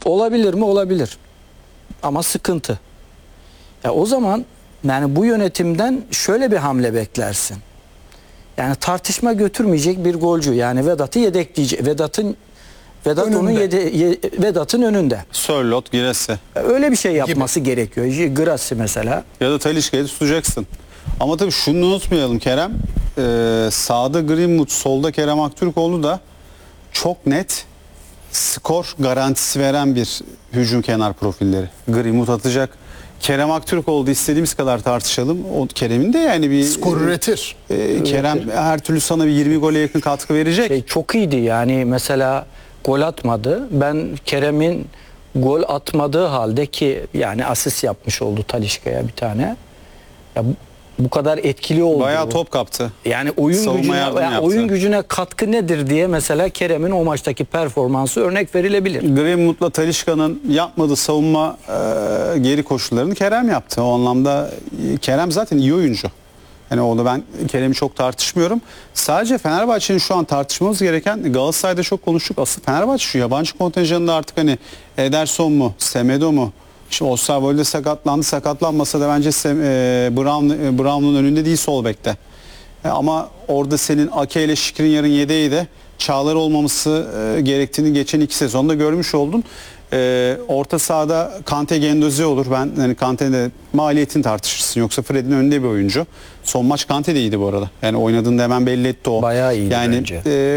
Olabilir mi? Olabilir. Ama sıkıntı. Ya o zaman yani bu yönetimden şöyle bir hamle beklersin. Yani tartışma götürmeyecek bir golcü. Yani Vedat'ı yedekleyecek. Vedat Önünde. onun Vedat'ın önünde. Sörloth, Giresse. Öyle bir şey yapması gerekiyor. Girassi mesela. Ya da Talisca'yı tutacaksın. Ama tabii şunu unutmayalım Kerem. Sağda Greenwood, solda Kerem Aktürkoğlu da çok net skor garantisi veren bir hücum kenar profilleri. Greenwood atacak. Kerem Aktürkoğlu da istediğimiz kadar tartışalım. O Kerem'in de yani bir Skor üretir. Kerem her türlü sana bir 20 gole yakın katkı verecek. Çok iyiydi yani mesela gol atmadı. Ben Kerem'in gol atmadığı halde ki yani asist yapmış oldu Talisca'ya bir tane. Ya bu kadar etkili oldu. Bayağı top kaptı. Yani oyun gücüne katkı nedir diye mesela Kerem'in o maçtaki performansı örnek verilebilir. Greenwood'la Talisca'nın yapmadığı savunma geri koşullarını Kerem yaptı. O anlamda Kerem zaten iyi oyuncu. Yani onu ben Kerem'i çok tartışmıyorum. Sadece Fenerbahçe'nin şu an tartışmamız gereken, Galatasaray'da çok konuştuk. Asıl Fenerbahçe şu yabancı kontenjanında artık hani Ederson mu, Semedo mu? Şimdi Osterwolde sakatlandı. Sakatlanmasa da bence Brown'un önünde değil sol bekte. Ama orada senin Ake ile Skriniar'ın yedeği de Çağlar olmaması gerektiğini geçen 2 sezonda görmüş oldun. Orta sahada Kante Gendozi olur. Ben yani Kante'de maliyetini tartışırsın. Yoksa Fred'in önünde bir oyuncu. Son maç Kante de iyiydi bu arada. Yani oynadığında hemen belli etti o. Bayağı iyiydi yani, bence.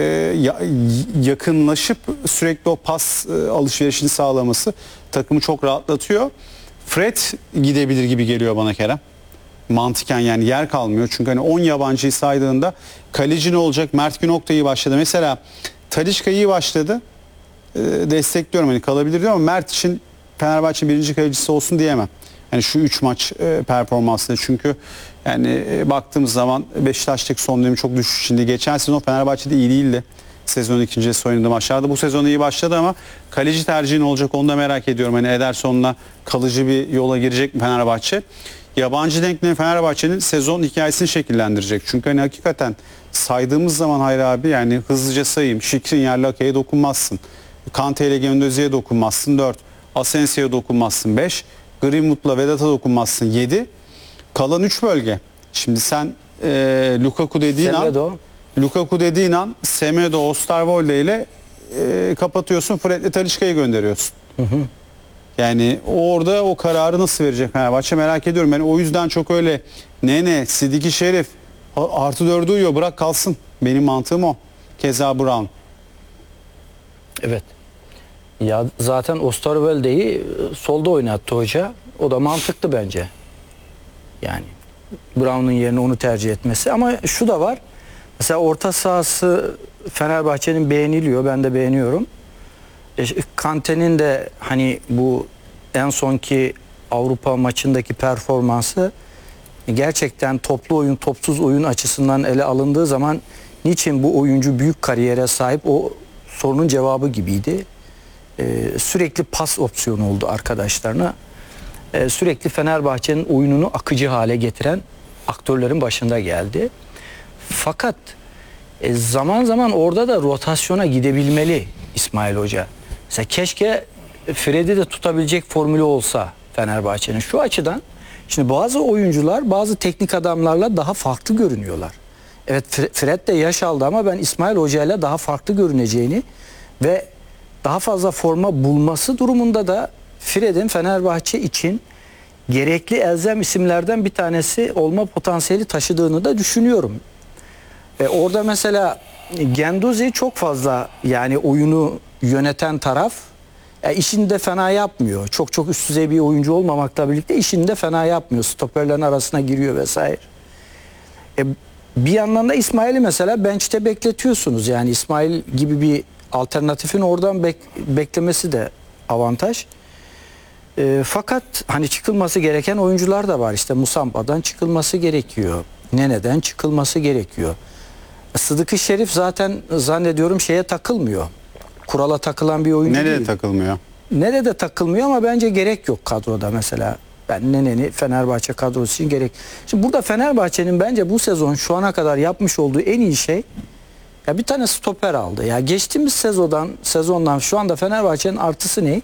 Yakınlaşıp sürekli o pas alışverişini sağlaması takımı çok rahatlatıyor. Fred gidebilir gibi geliyor bana Kerem. Mantıken yani yer kalmıyor. Çünkü hani 10 yabancıyı saydığında kaleci ne olacak? Mert Günok da iyi başladı. Mesela Talisca iyi başladı. Destekliyorum hani kalabilir diyor ama Mert için Fenerbahçe birinci kalecisi olsun diyemem. Yani şu 3 maç performansıyla çünkü yani baktığımız zaman Beşiktaş'taki son dönemi çok düşüş içinde. Geçen sezon Fenerbahçe'de iyi değildi. Sezon ikincisi oynadı maçlarda. Bu sezon iyi başladı ama kaleci tercihi ne olacak onu da merak ediyorum. Hani Ederson'la kalıcı bir yola girecek mi Fenerbahçe? Yabancı denklemi Fenerbahçe'nin sezon hikayesini şekillendirecek. Çünkü hani hakikaten saydığımız zaman Hayri abi yani hızlıca sayayım. Skriniar'la Ake'ye dokunmazsın. Kante ile Gendozi'ye dokunmazsın 4. Asensio'ya dokunmazsın 5. Greenwood'la Vedat'a dokunmazsın 7. Kalan 3 bölge. Şimdi sen Lukaku dediğin an Semedo, Osterwolde ile kapatıyorsun. Fred'le Talisca'yı gönderiyorsun. Yani orada o kararı nasıl verecek Fenerbahçe merak ediyorum. Ben o yüzden çok öyle Nene, Sidiki Şerif artı 4'ü uyuyor bırak kalsın. Benim mantığım o. Keza Brown. Evet. Ya zaten Osterwolde'yi solda oynattı hoca. O da mantıklı bence. Yani Brown'un yerine onu tercih etmesi. Ama şu da var. Mesela orta sahası Fenerbahçe'nin beğeniliyor. Ben de beğeniyorum. Kante'nin de hani bu en sonki Avrupa maçındaki performansı gerçekten toplu oyun, topsuz oyun açısından ele alındığı zaman niçin bu oyuncu büyük kariyere sahip o sorunun cevabı gibiydi. Sürekli pas opsiyonu oldu arkadaşlarına. Sürekli Fenerbahçe'nin oyununu akıcı hale getiren aktörlerin başında geldi. Fakat zaman zaman orada da rotasyona gidebilmeli İsmail Hoca. Mesela keşke Fred'i de tutabilecek formülü olsa Fenerbahçe'nin. Şu açıdan şimdi bazı oyuncular bazı teknik adamlarla daha farklı görünüyorlar. Evet Fred de yaş aldı ama ben İsmail Hoca ile daha farklı görüneceğini ve daha fazla forma bulması durumunda da Fred'in Fenerbahçe için gerekli elzem isimlerden bir tanesi olma potansiyeli taşıdığını da düşünüyorum. Orada mesela Genduzi çok fazla yani oyunu yöneten taraf işini de fena yapmıyor. Çok üst düzey bir oyuncu olmamakla birlikte işini de fena yapmıyor. Stoperlerin arasına giriyor vesaire. Bir yandan da İsmail'i mesela bench'te bekletiyorsunuz. Yani İsmail gibi bir alternatifin oradan beklemesi de avantaj. Fakat hani çıkılması gereken oyuncular da var. İşte Musamba'dan çıkılması gerekiyor. Nene'den çıkılması gerekiyor. Sıdıkı Şerif zaten zannediyorum şeye takılmıyor. Kurala takılan bir oyuncu Nerede değil. takılmıyor? Nerede takılmıyor ama bence gerek yok kadroda mesela. Ben Nene'ni Fenerbahçe kadrosu için gerek. Şimdi burada Fenerbahçe'nin bence bu sezon şu ana kadar yapmış olduğu en iyi şey ya bir tane stoper aldı. Ya geçtiğimiz sezondan şu anda Fenerbahçe'nin artısı ne?